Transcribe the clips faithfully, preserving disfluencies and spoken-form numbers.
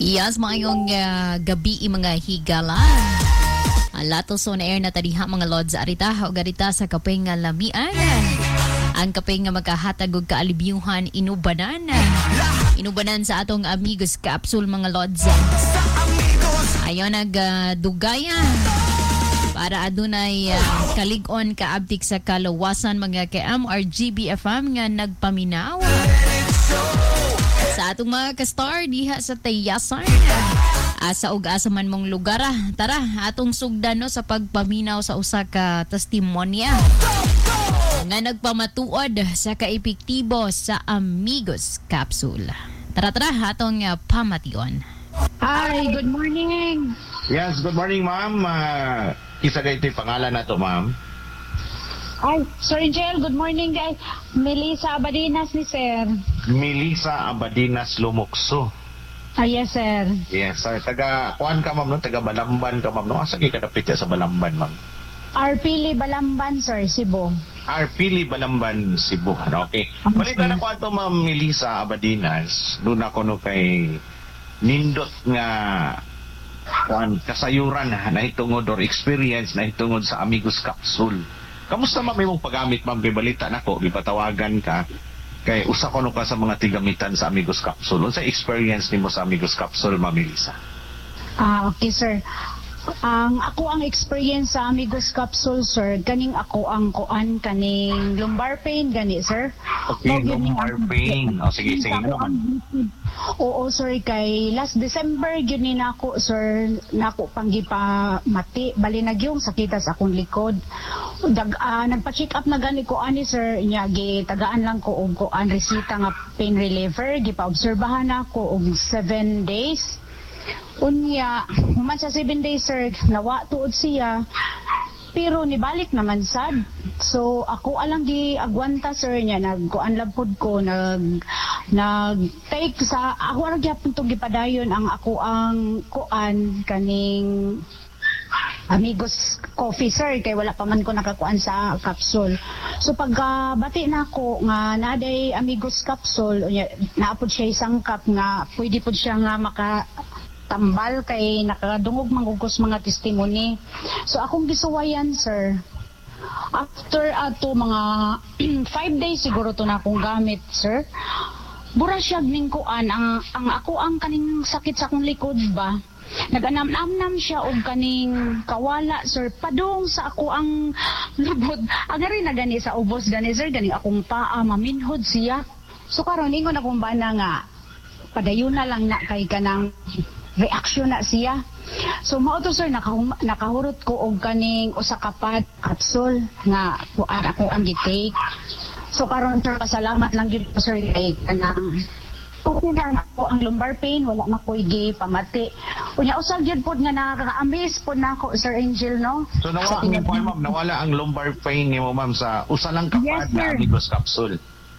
Yes, mayong uh, gabi mga higala. Alato so na air na tadiha mga lods arita o garita sa kape nga lamian. Ang kape nga magkahatag og kaalibyuhan inubanan. Inubanan sa atong Amigos Capsule mga lods. Ayon nagdugaya para adunay uh, kalig-on kaabtik sa kalawasan mga ka M R G B F M nga nagpaminaw. Sa atong mga ka-star diha sa Tayasan. Asa og asa man mong lugar ah. Tara, atong sugdan no, sa pagpaminaw sa usa ka testimonya nga nagpamatuod sa kaepektibo sa Amigos Capsule. Tara tara, atong uh, pamation. Hi, good morning. Yes, good morning ma'am. Uh, isa kayo ito yung pangalan na to ma'am. Ay, Sir Angel, good morning guys. Melissa Abadinas ni Sir. Melissa Abadinas Lumukso. Ah, yes sir. Yes sir. Taga, kuhan ka ma'am no? Taga Balamban ka ma'am no? Asa kayo kadapit sa Balamban ma'am? Arpili Balamban, Sir, Cebu. Arpili Balamban, Cebu. Ano, okay. Balita na ko ato ma'am Melissa Abadinas. Doon ako no kay nindot nga kuhan kasayuran na hitungod or experience na hitungod sa Amigos Capsule. Kamusta ma'am imong paggamit ma'am? Kay balita nako gipatawagan ka kay usa ko no ka sa mga tigamitan sa Amigos Capsule. Unsa experience nimo sa Amigos Capsule ma'am Melissa? Ah, okay sir. Ang ako ang experience sa Amigos Capsule sir, kaning ako ang kuan kaning lumbar pain gani sir. Okay, lumbar pain. O sige, sige na naman. Oo sir, kay last December gyud ni nako sir, nako panggipa mati bali nagyong sakita sa akong likod. Dag uh, nagpa-check up na gani ko ani sir, nya gi tagaan lang ko og kuan resita nga pain reliever, gipa-obserbahan ako og seven days. Unya, human sa seven days sir, nawa tuod siya. Pero nibalik naman sad. So ako alang gi agwanta sir niya, nagkuan lang pod ko, nag nag take sa ako ra gyapon tong gipadayon ang ako ang kuan kaning Amigos Coffee sir, kay wala pa man ko nakakuan sa capsule. So pag uh, bati na ako nga naday Amigos Capsule, naapod siya isang cup nga pwede pod siya nga maka tambal kay nakadungog mangugos mga testimony. So akong gisuwayan sir, after ato mga five days siguro to na akong gamit sir, bura siya ning kuan ang, ang ako ang kaning sakit sa akong likod ba, naganam-namnam siya og kaning kawala sir, padung sa ako ang lubod agari na gani sa ubos gani sir, gani akong paa maminhod siya. So karon ingon akong bana nga padayon na lang na kay kanang reaksyon na siya. So mao to sir, nakahum- nakahurot ko og kaning usa ka pad capsule nga kuan ako ang gitake. So karon sir, pasalamat lang gyud ko sir kay kanang okay na ako ang lumbar pain, wala na ko igi pamati. Unya usag gyud pod nga nakaka-amaze pod nako Sir Angel no. So nawala ang ma'am, nawala ang lumbar pain nimo ma'am sa usa lang ka Yes, pad na sir. Amigos Capsule.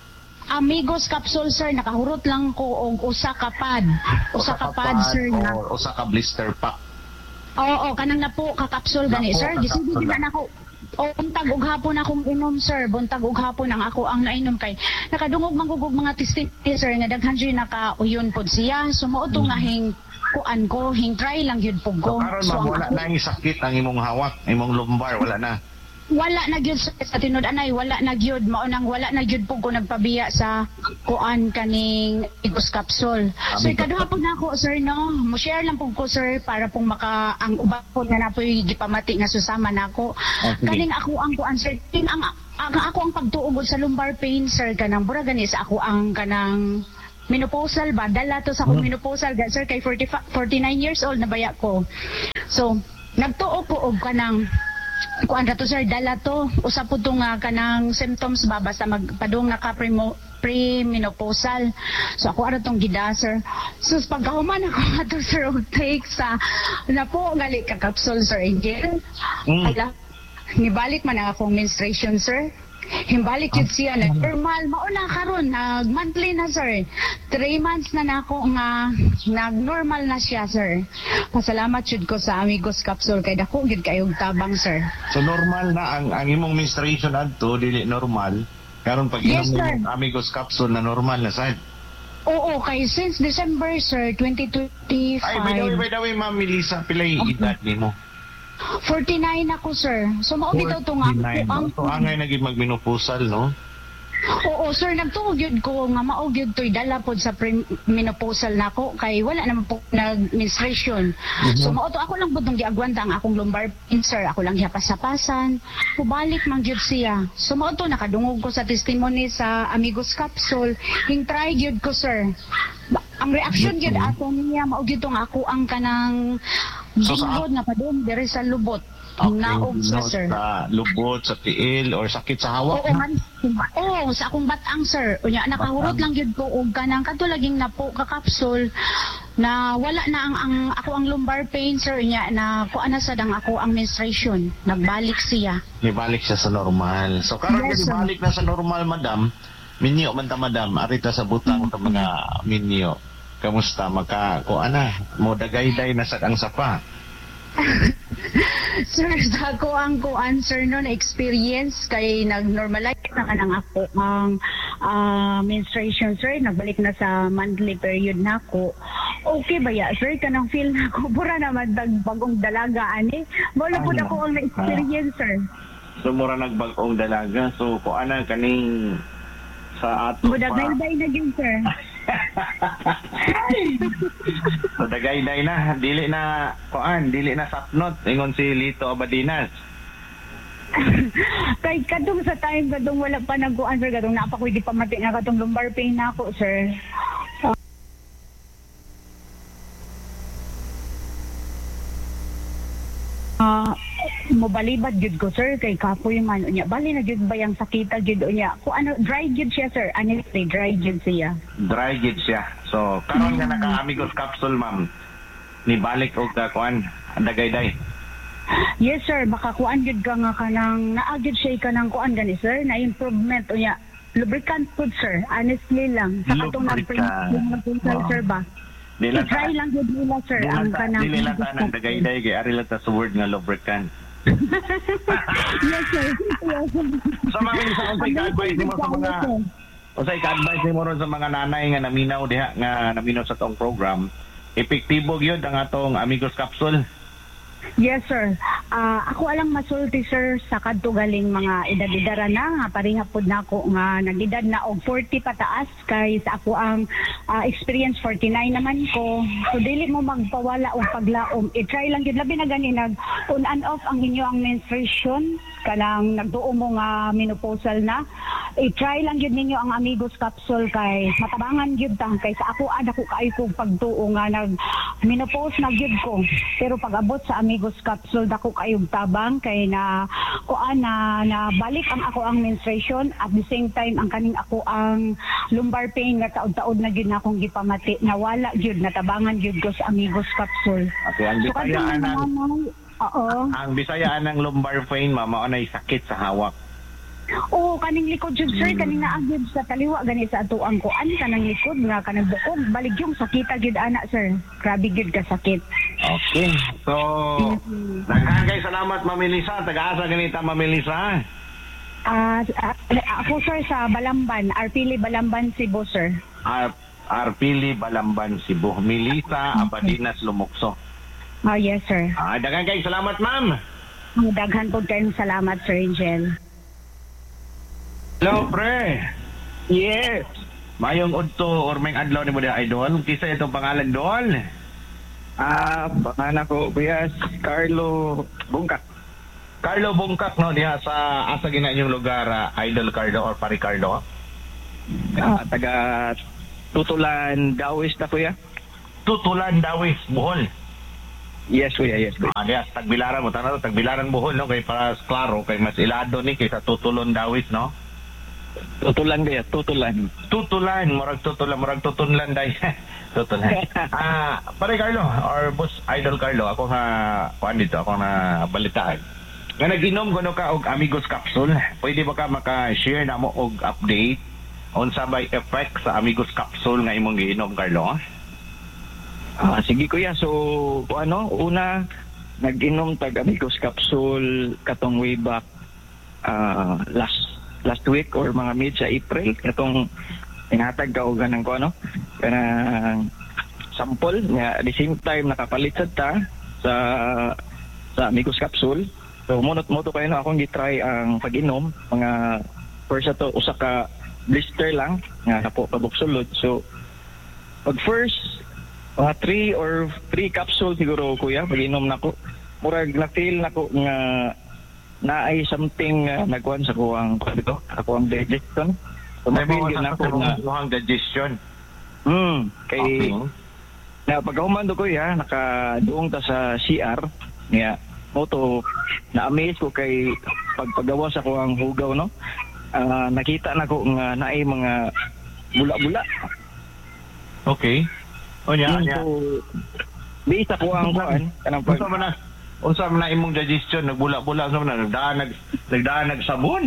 Amigos Capsule sir, nakahurot lang ko og usa ka pad. Usa ka pad sir na. or usa ka blister pack. Oo, oo, kanang napo ka capsule gani Napo sir. ka Gisudi capsule na nako. O buntag og hapon akong inom sir, buntag og hapon ang ako ang nainom kay nakadungog mangugog mga testimony sir nga daghan jud nakauyon pod siya. Sumuot to nga hing kuan ko, hing try lang gyud pug So ko. karon So, ma'am ang wala ako- na yung sakit ang imong hawak, imong lumbar wala na. wala na gyud sir, sa tinud anay wala na gyud, mao nang wala na gyud pug ko nagpabiya sa kuan kaning Amigos Capsule. So Amigos ikaduha pud nako sir no, mo share lang pug ko sir para pong maka ang uban po nga napoy gipamati nga susama nako. Oh, sige. Kaning ako ang kuan sir, tin ang, ang ako ang pagtuog sa lumbar pain sir kanang bura gani sa ako ang kanang menopausal ba, dala to sa akong menopausal ga sir kay forty, forty-nine years old na baya ko. So nagtuo ko og kanang kuan rato sir, dala to usa po to nga kanang symptoms ba basta magpadung naka primo pre-menopausal. So ako ara tong gida sir. So pagkahuman ako ato sir og take sa na po gali ka capsule sir Angel. Mm. Ala, nibalik man ang akong menstruation sir. Himbalik yun siya na normal mauna karon nag monthly na sir, three months na nako nga nag normal na siya sir. Pasalamat jud ko sa Amigos Capsule kay dako gid kayong tabang sir. So normal na ang ang imong menstruation adto dili normal. Karon pag Yes, inom sir. mo Amigos Capsule na normal na sad. Oo, kay since December, sir, twenty twenty-five. Ay, by the way, by the way, Ma'am Melissa, pilay edad ni mo? forty-nine ako, sir. So, maubitaw to nga. forty-nine, Ang, no? So, angay naging magminupusal, no? oo, sir, nagtuog yun ko nga maog yun to'y dala po sa menopausal na ako kay wala naman po nag-menstruation. Mm-hmm. So, mauto ako lang po itong giagwanta ang akong lumbar pain, sir. Ako lang hiyapas-sapasan. Pubalik man yun siya. So, mauto nakadungog ko sa testimony sa Amigos Capsule. Hing try yun ko, sir. Ang reaction yun ato niya, maog yun nga ako ang kanang So, sa- bingod na pa doon, dere sa lubot. Okay, Naog siya, no, sir. sa lubot, sa tiil, or sakit sa hawak. Oo, man. Oo, sa akong batang, sir. Unya, nakahurot lang yun po og kanang katulaging na po kakapsul na wala na ang, ang ako ang lumbar pain, sir. Unya, na kuan na sad ang ako ang menstruation. Nagbalik siya. Nibalik siya sa normal. So, karon Yes, yes, sir. balik na sa normal, madam. Minyo man ta, madam. Arita sa butang ta mga minyo. Kamusta? Maka, kuan na. Mo dagayday na sa ang sapa. Sir, sa ako ang kuan, sir, no, na experience kay nag-normalize na kanang ako ang ah, menstruation, sir. Nagbalik na sa monthly period na ako. Okay ba ya, sir? Kanang feel na ako. Pura naman dag bagong dalaga, ani. Wala po Ano? na ko ang na-experience, sir. So, mura nagbag-ong dalaga. So, kuan na kaning sa ato pa. Budagay-day na yun, sir. So, dagayday na. Dili na, kuan, dili na sapnot. Ingon si Lito Abadinas. Kay kadung sa time, kadung wala pa nag-uan, sir. Kadung napakoy di pa mati nga kadung lumbar pain na ako, sir. Ah, mobalibad jud ko, sir, kay kapoy man unya. Bali na jud bayang sakita jud unya. Ko ano, dry jud siya, sir. Honestly, dry jud siya. Dry gid siya. So, karon nga naka-Amigos Capsule, ma'am. Ni balik og ka kuan, dagayday. Yes, sir. Baka kuan jud ka nga kanang naagid siya kanang kuan gani, sir, na improvement unya. Lubricant food, sir. Honestly lang. Sa katong nag-print Lubricant. wow. sir ba? Dili I-try lang jud nila, sir, ang kanang Dili lang ta nang dagayday kay ari lang ta sa word nga lubricant. Yes, sir. Yes, sir. So, ma'am, sa unsay ka-advise nimo sa mga unsay ka-advise nimo ron sa mga nanay nga naminaw diha nga naminaw sa tong program? Epektibo gyud ang atong Amigos Capsule. Yes, sir. Ah, ako alang masulti, sir, sa kadto galing mga edad-edara na nga pareha pud nako nga nagedad na og forty pataas kay sa ako ang ah, experience forty-nine naman ko. So dili mo magpawala og paglaom. I-try lang gyud labi na gani nag on and off ang inyo ang menstruation kanang nagduo mo nga menopausal na. I-try lang gyud ninyo ang Amigos Capsule kay matabangan gyud ta kay sa ako ada ko kaayo kog pagtuo nga nag menopause na gyud ko. Pero pag abot sa Amigos Capsule dako kayong tabang kay na kuan na, na balik ang ako ang menstruation at the same time ang kaning ako ang lumbar pain nga taod-taod na gyud na akong gipamati nawala gyud natabangan gyud ko sa Amigos Capsule. Okay, ang So Bisayaan kadto ng oo. ang Bisayaan ng lumbar pain, ma'am, mao nay sakit sa hawak. Oo, kaning likod jud, sir, kaning naagid sa taliwa gani sa ato ang kuan kanang likod nga kanang bukog balik yung sakita gyud ana, sir. Grabe gyud ka sakit. Okay. So, nagkagay salamat, Ma'am Melissa. Taga-asa ganita, Ma'am Melissa. Ah, ah, ako, sir, sa Balamban, Arpili Balamban, Cebu, sir. Ar Arpili, Balamban, Cebu. Melissa Abadinas, Lumokso. Ah, yes, sir. Ah, daghang kay salamat, ma'am. Daghan po kayong salamat, Sir Angel. Hello, pre. Yes. Mayong udto or may adlaw ni mo di idol. Kisa itong pangalan doon. Ah, pangalan ko, Kuyas, Carlo Bungkat. Carlo Bungkak, no, diha sa asa gina inyong lugar, ah, Idol Carlo or Pari Carlo. Ah, taga Tutulan, Dawis na, Kuya. Tutulan, Dawis, Bohol. Yes, Kuya, yes, Kuya. Ah, diha, Tagbilaran mo, tanong, Tagbilaran, Bohol, no, kay para klaro, kay mas ilado ni, kay sa Tutulon, Dawis, no? Tutulan, Kuya, Tutulan. Tutulan, murag tutulan, murag tutunlan, day. Tutulan. Ah, Pari Carlo, or Boss Idol Carlo, ako nga, kuan dito, ako na balitaan. Nga nag-inom ko no ka og Amigos Capsule, pwede ba ka maka-share na mo og update on sabay effect sa Amigos Capsule nga imong giinom, Carlo? Ah, sige, Kuya. So, kung ano, una, nag-inom tag Amigos Capsule katong way back ah, last last week or mga mid sa April. Katong Inhatag ka o ganang ko ano. Kanang sample nga at the same time nakapalit sad ta sa sa Amigos Capsule. So munot mo to kayo na akong gitry ang pag-inom mga first ato usa ka blister lang nga napo pabuksulod. So pag first mga three or three capsule siguro kuya pag-inom nako murag na feel nako nga naay something uh, nagkuhan sa kuwang dito ako ang digestion. So May mabili mga na ako nga sa digestion. hmm kay Okay. na pagkahuman do ko ya nakaduong ta sa C R niya moto na amaze ko kay pagpagawa sa ko ang hugaw no. Ah, nakita na ko nga naay mga bula-bula. Okay. O niya, Yun niya. po, di sa ko ang kuan kanang pag Unsa man na unsa man na imong digestion nagbula-bula unsa man na nagdaan nag nagdaan nagsabon.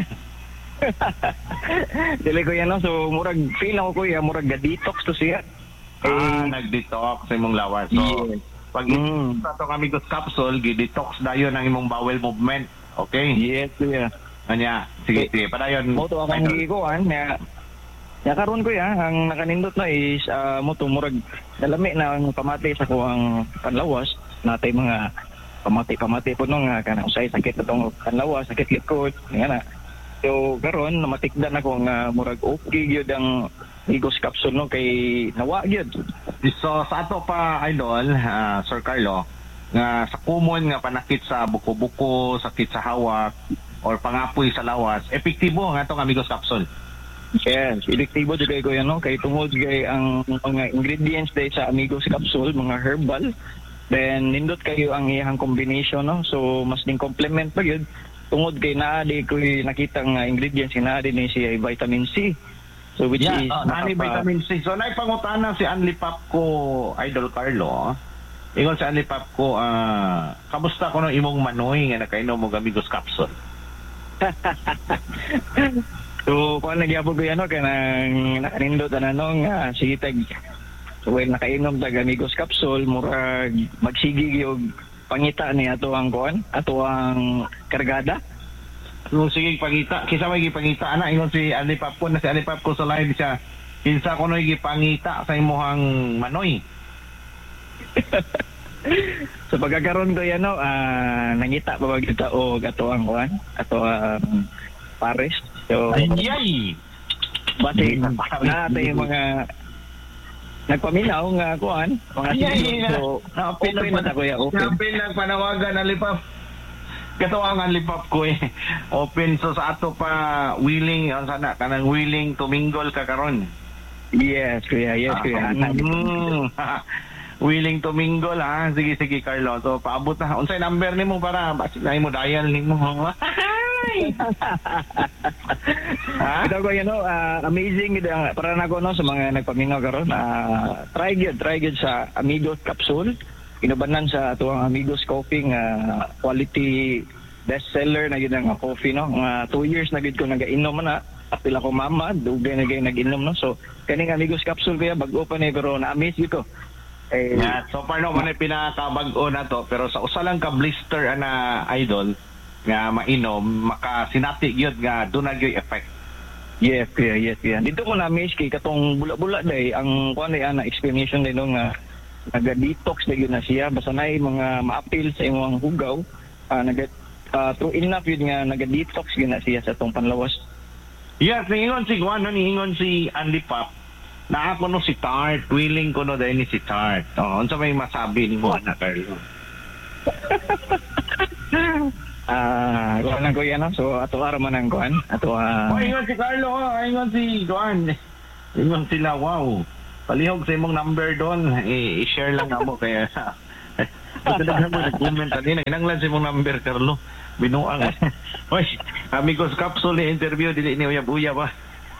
dili ko yan no so murag feel ako kuya murag ga-detox to siya. Ah, nag-detox sa imong lawas. So, Yes. pag Mm. sa itong Amigos Capsule, gi-detox dayon ang imong bowel movement. Okay? Yes kuya. Anya, sige, sige. Padayon. Moto akong gikuan na ya karon ko ya ang nakanindot na is uh, moto murag dalami na ang pamati sa ko ang panlawas natay mga pamati-pamati po nung nga kanang usay sakit atong panlawas sakit likod nga na. So karon namatikdan ako nga murag okay gyud ang Amigos Capsule no kay nawa gyud. So, sa ato pa, idol, ah, Sir Carlo, nga sa common nga panakit sa buko-buko, sakit sa hawak, or pangapoy sa lawas, epektibo ang atong Amigos Capsule. Yes, eduktibo jud kay ko yan no kay tungod kay ang mga ingredients day sa Amigos Capsule mga herbal then nindot kayo ang iyang combination no so mas ning complement pa gyud tungod kay naa di ko nakita nga ingredients nga naa di ni siya vitamin C so which Yeah, is oh, nani nakapa- vitamin C. So, naipangutana si Anli Pap ko, Idol Carlo. Ingon si Anli Pap ko, ah, kamusta ko no imong manoy nga nakainom mo Amigos Capsule? So, kung nagyapon ko yan, no, kaya nang nakanindot na nung uh, sige tag, so when nakainom tag Amigos Capsule, murag magsigig yung pangita ni ato ang kuan, ato ang kargada. So, sige, pangita. Kisa may gipangita, ana, ingon si Anli Pap ko, na si Anli Pap ko sa live siya, kinsa ko no gipangita sa imuhang manoy. So pagkakaroon ko yan, no, ah, nangita pa ba kita o ato ang kuan, ato ang pares. So, Ayay! base Mm. na ito yung mga nagpaminaw nga kuan, mga Ayay! siguro. So, Napil open na ta kuya, open. Napil lang panawagan, Anli Pap. Katawangan lipap ko eh. Open so sa ato pa willing ang sana kanang willing to mingle ka karon. Yes, kuya, yes, kuya. Ah, mm. Willing to mingle ha. Sige sige Carlo. So paabot na. Unsay number nimo para basi na mo dial nimo. Ha? Ito ko, you know, ah, amazing gid ang para nako no sa mga nagpaminaw karon. Ah, try gyud, try gyud sa Amigos Capsule. Inubanan sa ato ang Amigos Coffee nga quality bestseller na gyud ang coffee no. Nga two years na gyud ko nagainom na. Apil ako mama, dugay na gyud nag-inom no. So kaning Amigos Capsule kaya bag-o pa ni pero na-amaze gyud ko. Eh, Yeah, so far no man pinakabag-o na to pero sa usa lang ka blister ana idol nga mainom makasinati gyud nga do na gyud effect. yes, kuya, yes, kuya. Dito ko na-amaze kay katong bula-bula day ang kuan day ana explanation day no nga naga-detox na yun na siya basta na mga ma-appeal sa imong hugaw uh, naga uh, true enough yun nga naga-detox yun na siya sa tong panlawas. Yes, ningon si Juan, no, ningon si Andy Pap. Na ako no si Tart, willing ko no dahil ni si Tart. Oh, unsa may masabi nimo na Carlo? Ah, kuan lang ko yan no? So ato ara man ang kuan ato ah Oh, ingon si Carlo, oh, ingon si Juan. Ingon sila, wow. Palihog sa imong number doon, eh, i-share lang na mo kaya ito na mo nag-comment kanina, inanglan sa imong number Carlo. Binuang. Oy, Amigos Capsule interview dili ni uya-buya ba?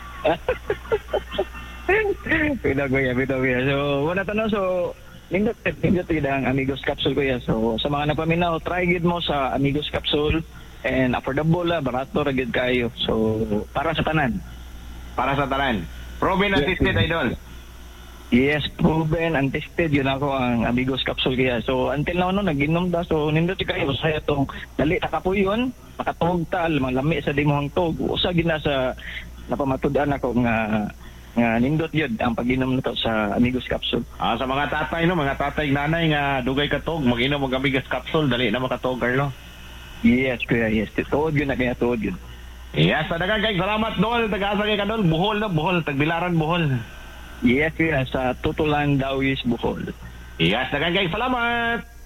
Pida ko yan, pida ko yan. So, wala tanong, so, nindot, nindot yun ang Amigos Capsule ko yan. So, sa mga napaminaw, try gid mo sa Amigos Capsule and affordable la, barato ra gid kayo. So, para sa tanan. Para sa tanan. Proven Yes, assisted yes. idol. Yes, proven and tested yun ako ang Amigos Capsule kaya. So, until now, no, nag-inom da. So, nindot yun kayo. Saya itong dali, nakapuyon, makatugtal, malami sa dimuhang tog. Usa gina sa napamatudan ako nga nga nindot yun ang pag-inom na to sa Amigos Capsule. Ah, sa mga tatay no, mga tatay nanay nga dugay katog, mag-inom og Amigas Capsule dali na makatog Carlo. Yes, kuya, yes. Tuod yun na kaya tuod yun. Yes, daghang kay salamat Dol, taga-asa kay Kadol, Bohol no, Bohol, Tagbilaran Bohol. Yes, kuya, sa Tutulan, Dawis, Bohol. Yes, daghang kay salamat.